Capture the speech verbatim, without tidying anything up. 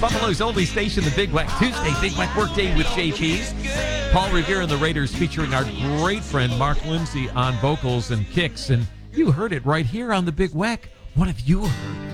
Buffalo's only station, the Big Wack Tuesday, Big Wack Workday with J Ps. Paul Revere and the Raiders featuring our great friend Mark Lindsay on vocals and kicks. And you heard it right here on the Big Wack. What have you heard?